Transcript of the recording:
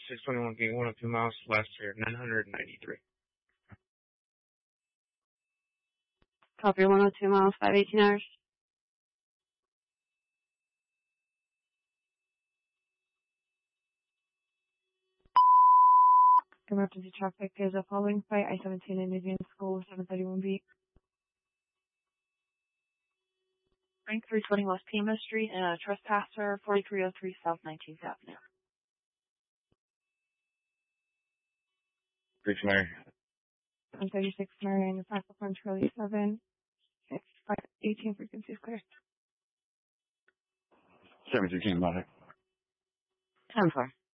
621 gain 102 miles. Last year, 993. Copy 102 miles, 518 hours. Emergency traffic is following flight I-17 in Indian School, 731B. Rank 320 West Pima Street, and a trespasser, 4303 South 19th Avenue. Bridge Mary. 136 Marion, platform Charlie 7. 518 frequency is clear. 73 King Monic. 10-4.